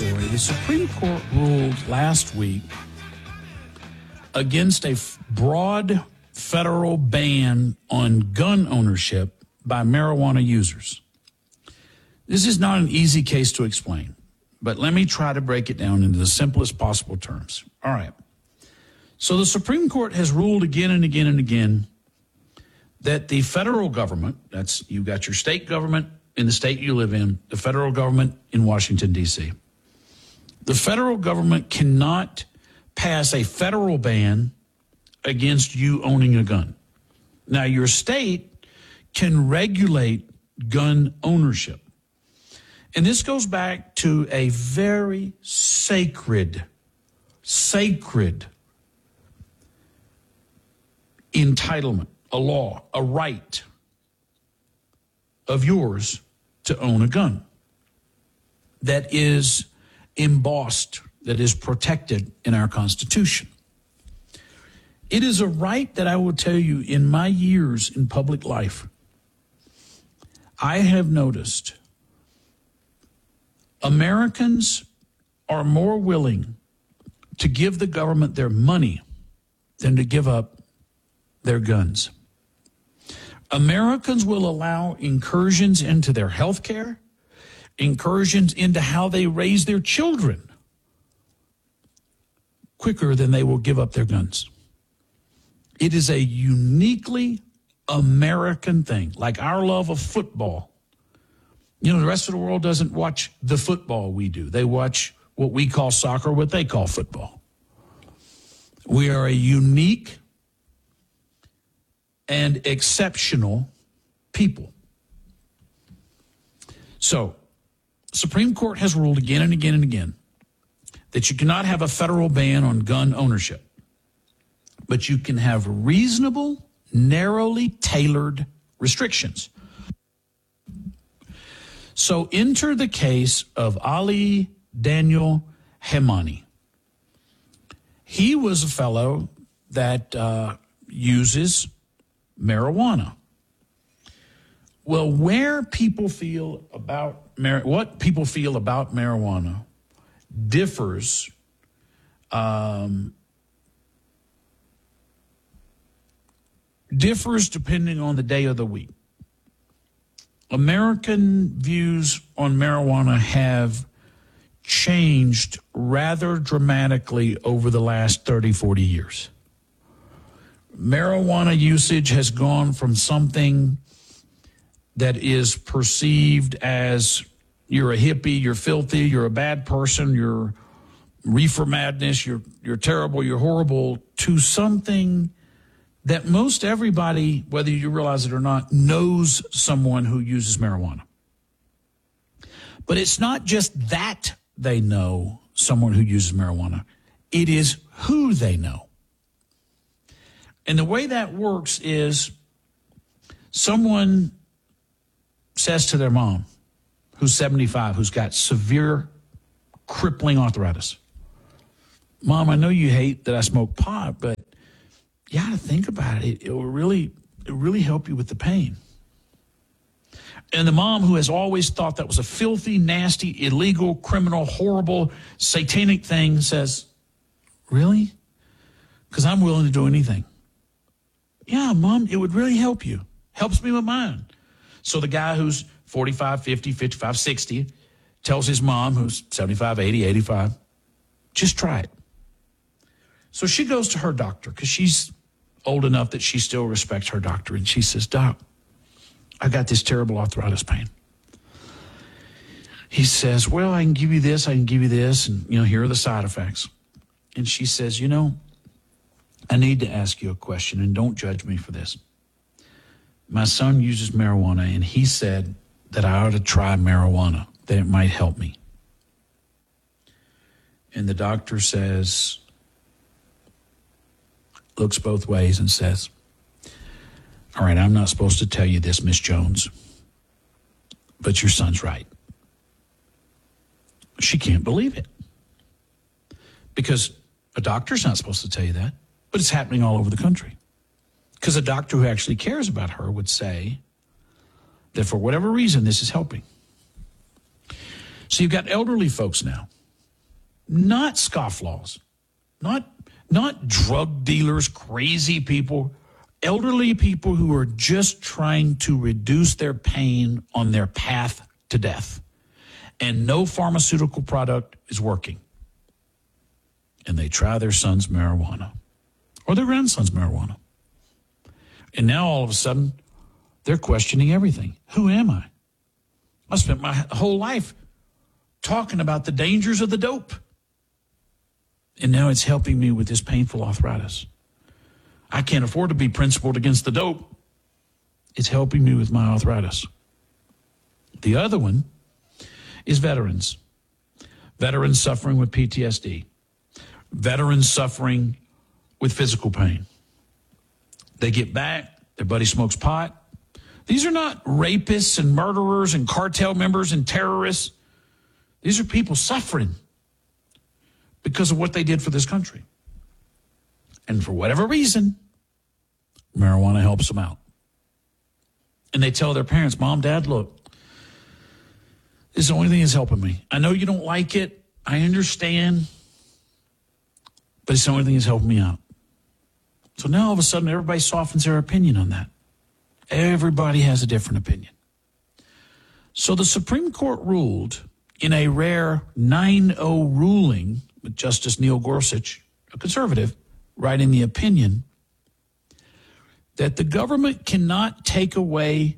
story. The Supreme Court ruled last week against a broad federal ban on gun ownership by marijuana users. This is not an easy case to explain, but let me try to break it down into the simplest possible terms. All right. So the Supreme Court has ruled again and again and again that the federal government, that's you got your state government in the state you live in, the federal government in Washington, D.C. The federal government cannot pass a federal ban against you owning a gun. Now, your state can regulate gun ownership. And this goes back to a very sacred entitlement, a law, a right of yours to own a gun that is embossed, that is protected in our Constitution. It is a right that I will tell you, in my years in public life, I have noticed Americans are more willing to give the government their money than to give up their guns. Americans will allow incursions into their health care, incursions into how they raise their children quicker than they will give up their guns. It is a uniquely American thing, like our love of football. You know, the rest of the world doesn't watch the football we do. They watch what we call soccer, what they call football. We are a unique and exceptional people. So, Supreme Court has ruled again and again and again that you cannot have a federal ban on gun ownership, but you can have reasonable, narrowly tailored restrictions. So enter the case of Ali Daniel Haemani. He was a fellow that uses marijuana. Well, what people feel about marijuana differs depending on the day of the week. American views on marijuana have changed rather dramatically over the last 30, 40 years. Marijuana usage has gone from something that is perceived as you're a hippie, you're filthy, you're a bad person, you're reefer madness, you're terrible, you're horrible, to something that most everybody, whether you realize it or not, knows someone who uses marijuana. But it's not just that they know someone who uses marijuana. It is who they know. And the way that works is someone says to their mom, who's 75, who's got severe crippling arthritis, "Mom, I know you hate that I smoke pot, but you got to think about it. It will really help you with the pain." And the mom, who has always thought that was a filthy, nasty, illegal, criminal, horrible, satanic thing, says, "Really? Because I'm willing to do anything." "Yeah, Mom, it would really help you. Helps me with mine." So the guy who's 45, 50, 55, 60 tells his mom, who's 75, 80, 85, "Just try it." So she goes to her doctor because she's old enough that she still respects her doctor. And she says, "Doc, I got this terrible arthritis pain." He says, "Well, I can give you this, and, here are the side effects." And she says, "I need to ask you a question, and don't judge me for this. My son uses marijuana, and he said that I ought to try marijuana, that it might help me." And the doctor says, looks both ways and says, "All right, I'm not supposed to tell you this, Miss Jones, but your son's right." She can't believe it because a doctor's not supposed to tell you that, but it's happening all over the country. Because a doctor who actually cares about her would say that for whatever reason, this is helping. So you've got elderly folks now not scofflaws, not drug dealers, crazy people, elderly people who are just trying to reduce their pain on their path to death. And no pharmaceutical product is working. And they try their son's marijuana or their grandson's marijuana. And now all of a sudden, they're questioning everything. Who am I? I spent my whole life talking about the dangers of the dope. And now it's helping me with this painful arthritis. I can't afford to be principled against the dope. It's helping me with my arthritis. The other one is veterans. Veterans suffering with PTSD. Veterans suffering with physical pain. They get back, their buddy smokes pot. These are not rapists and murderers and cartel members and terrorists. These are people suffering because of what they did for this country. And for whatever reason, marijuana helps them out. And they tell their parents, Mom, Dad, look, this is the only thing that's helping me. I know you don't like it. I understand. But it's the only thing that's helping me out. So now all of a sudden, everybody softens their opinion on that. Everybody has a different opinion. So the Supreme Court ruled in a rare 9-0 ruling with Justice Neil Gorsuch, a conservative, writing the opinion that the government cannot take away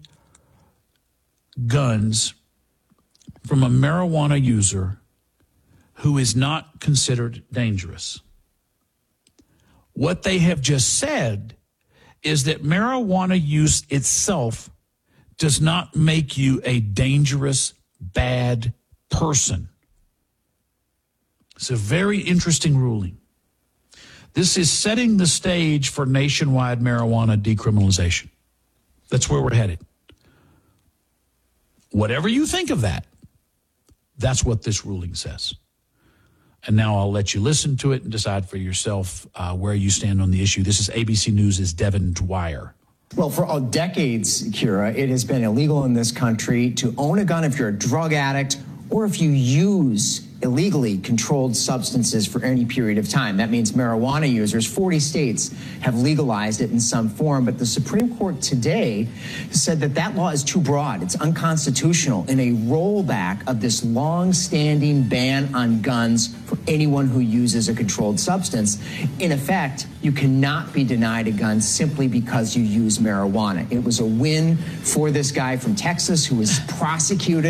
guns from a marijuana user who is not considered dangerous. What they have just said is that marijuana use itself does not make you a dangerous, bad person. It's a very interesting ruling. This is setting the stage for nationwide marijuana decriminalization. That's where we're headed. Whatever you think of that, that's what this ruling says. And now I'll let you listen to it and decide for yourself where you stand on the issue. This is ABC News' Devin Dwyer. Well, for decades, Kira, it has been illegal in this country to own a gun if you're a drug addict or if you use illegally controlled substances for any period of time. That means marijuana users. 40 states have legalized it in some form, but the Supreme Court today said that that law is too broad. It's unconstitutional in a rollback of this long-standing ban on guns for anyone who uses a controlled substance. In effect, you cannot be denied a gun simply because you use marijuana. It was a win for this guy from Texas who was prosecuted